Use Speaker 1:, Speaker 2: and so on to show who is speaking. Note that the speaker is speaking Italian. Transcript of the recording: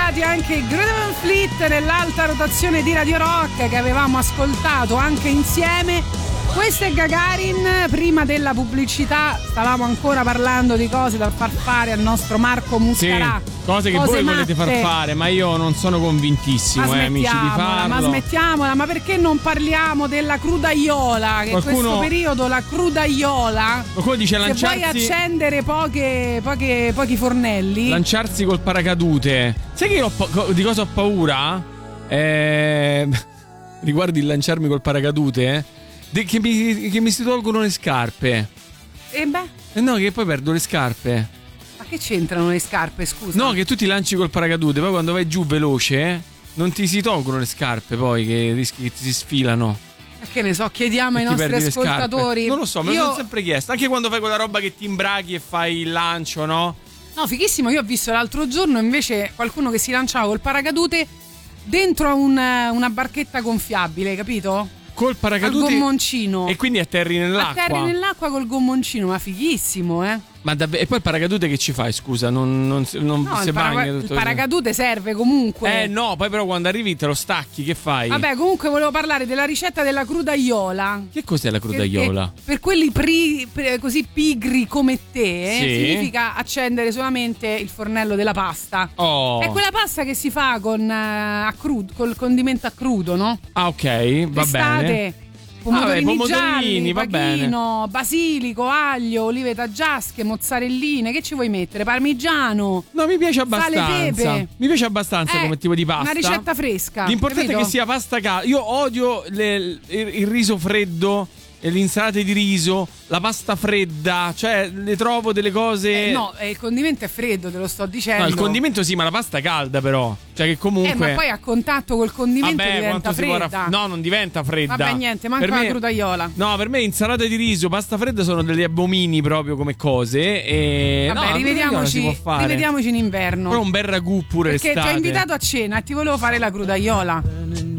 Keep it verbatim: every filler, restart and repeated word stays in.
Speaker 1: arrivati anche i Greta Van Fleet nell'alta rotazione di Radio Rock che avevamo ascoltato anche insieme. Questo è Gagarin. Prima della pubblicità stavamo ancora parlando di cose da far fare al nostro Marco Muscarà.
Speaker 2: Sì, cose che
Speaker 1: cose
Speaker 2: voi
Speaker 1: matte.
Speaker 2: volete far fare, ma io non sono convintissimo, eh, amici, di farlo.
Speaker 1: Ma smettiamola, ma perché non parliamo della crudaiola? Che
Speaker 2: Qualcuno...
Speaker 1: questo periodo la crudaiola.
Speaker 2: Qualcuno dice
Speaker 1: se
Speaker 2: lanciarsi...
Speaker 1: vuoi accendere poche, poche, pochi fornelli.
Speaker 2: Lanciarsi col paracadute. Sai che io ho pa- di cosa ho paura? Eh... Riguardi il lanciarmi col paracadute, eh? De- che, mi, che mi si tolgono le scarpe.
Speaker 1: E beh?
Speaker 2: Eh no, che poi perdo le scarpe.
Speaker 1: Ma che c'entrano le scarpe, scusa?
Speaker 2: No, che tu ti lanci col paracadute, poi quando vai giù veloce, eh, non ti si tolgono le scarpe, poi che rischi che ti si sfilano.
Speaker 1: Che ne so, chiediamo ai nostri ascoltatori.
Speaker 2: Non lo so, me
Speaker 1: io...
Speaker 2: lo sono sempre chiesto. Anche quando fai quella roba che ti imbraghi e fai il lancio, no?
Speaker 1: No, fighissimo. Io ho visto l'altro giorno invece qualcuno che si lanciava col paracadute dentro a un, una barchetta gonfiabile, capito?
Speaker 2: Col paracadute.
Speaker 1: Col gommoncino.
Speaker 2: E quindi atterri nell'acqua.
Speaker 1: Atterri nell'acqua col gommoncino, ma fighissimo, eh?
Speaker 2: Ma davvero? E poi il paracadute che ci fai, scusa? Non, non, non
Speaker 1: no,
Speaker 2: si
Speaker 1: il,
Speaker 2: bagna
Speaker 1: paraca-
Speaker 2: tutto
Speaker 1: il paracadute serve comunque.
Speaker 2: Eh no, poi però quando arrivi te lo stacchi, che fai?
Speaker 1: Vabbè, comunque volevo parlare della ricetta della crudaiola.
Speaker 2: Che cos'è la crudaiola?
Speaker 1: Che, per quelli pri, pri, così pigri come te,
Speaker 2: sì.
Speaker 1: significa accendere solamente il fornello della pasta.
Speaker 2: Oh.
Speaker 1: È quella pasta che si fa con uh, a crudo, col condimento a crudo, no?
Speaker 2: Ah, ok, va
Speaker 1: L'estate,
Speaker 2: bene.
Speaker 1: Pomodorini,
Speaker 2: ah, beh, pomodorini
Speaker 1: gialli,
Speaker 2: va
Speaker 1: pachino,
Speaker 2: bene.
Speaker 1: basilico, aglio, olive taggiasche, mozzarelline. Che ci vuoi mettere? Parmigiano.
Speaker 2: No, mi piace abbastanza.
Speaker 1: Sale, pepe.
Speaker 2: Mi piace abbastanza
Speaker 1: eh,
Speaker 2: come tipo di pasta.
Speaker 1: Una ricetta fresca.
Speaker 2: L'importante
Speaker 1: capito?
Speaker 2: è che sia pasta calda. Io odio le, il, il riso freddo e le insalate di riso, la pasta fredda, cioè le trovo delle cose.
Speaker 1: Eh, no, eh, il condimento è freddo, te lo sto dicendo.
Speaker 2: No, il condimento sì, ma la pasta è calda però. Cioè che comunque.
Speaker 1: Eh, ma poi a contatto col condimento
Speaker 2: Vabbè,
Speaker 1: diventa fredda.
Speaker 2: Raff... No, non diventa fredda.
Speaker 1: Vabbè, niente, manca
Speaker 2: per me...
Speaker 1: la crudaiola.
Speaker 2: No, per me insalata di riso, pasta fredda sono degli abomini proprio come cose. E
Speaker 1: vabbè,
Speaker 2: no,
Speaker 1: rivediamoci,
Speaker 2: si può fare.
Speaker 1: rivediamoci in inverno.
Speaker 2: Però un bel ragù pure
Speaker 1: perché
Speaker 2: l'estate.
Speaker 1: ti ho invitato a cena e ti volevo fare la crudaiola.